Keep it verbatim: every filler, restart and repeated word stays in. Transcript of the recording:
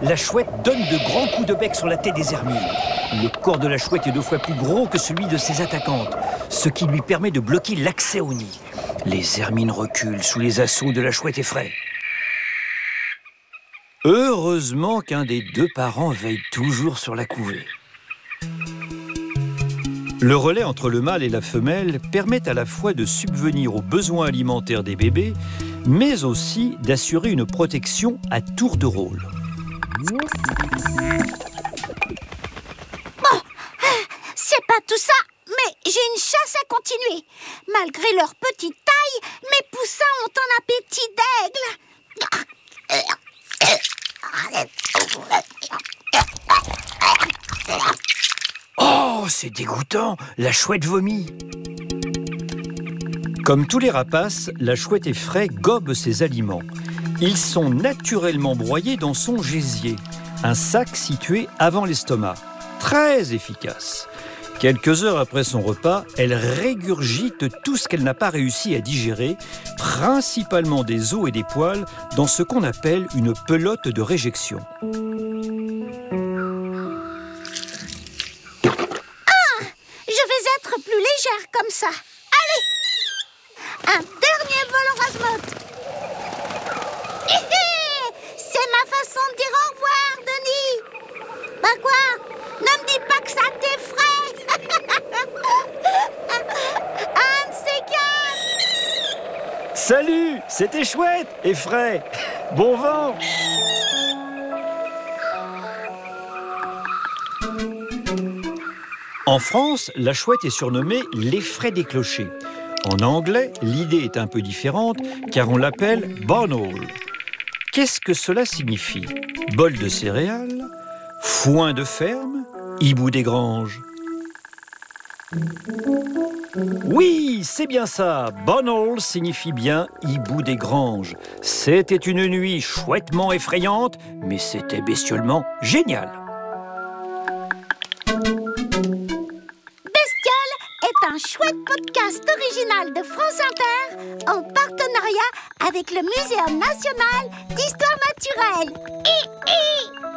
la chouette donne de grands coups de bec sur la tête des hermines. Le corps de la chouette est deux fois plus gros que celui de ses attaquantes, ce qui lui permet de bloquer l'accès au nid. Les hermines reculent sous les assauts de la chouette effraie. Heureusement qu'un des deux parents veille toujours sur la couvée. Le relais entre le mâle et la femelle permet à la fois de subvenir aux besoins alimentaires des bébés, mais aussi d'assurer une protection à tour de rôle. Bon, c'est pas tout ça, mais j'ai une chasse à continuer. Malgré leur petite taille, mes poussins ont un appétit d'aigle. Oh, c'est dégoûtant, la chouette vomit. Comme tous les rapaces, la chouette effraie gobe ses aliments. Ils sont naturellement broyés dans son gésier, un sac situé avant l'estomac. Très efficace. Quelques heures après son repas, elle régurgite tout ce qu'elle n'a pas réussi à digérer, principalement des os et des poils, dans ce qu'on appelle une pelote de réjection. Ah, je vais être plus légère comme ça. Allez! Un dernier vol en rase-motte. C'est ma façon de dire au revoir, Denis. Bah quoi? Ne me dis pas que ça t'effraie. Un de ces quatre. Salut, c'était chouette, effraie. Bon vent. En France, la chouette est surnommée l'effraie des clochers. En anglais, l'idée est un peu différente car on l'appelle barn owl. Qu'est-ce que cela signifie? Bol de céréales? Foin de ferme? Hibou des granges? Oui, c'est bien ça. Barn owl signifie bien hibou des granges. C'était une nuit chouettement effrayante, mais c'était bestiolement génial. Un chouette podcast original de France Inter en partenariat avec le Muséum national d'histoire naturelle. Hi, hi.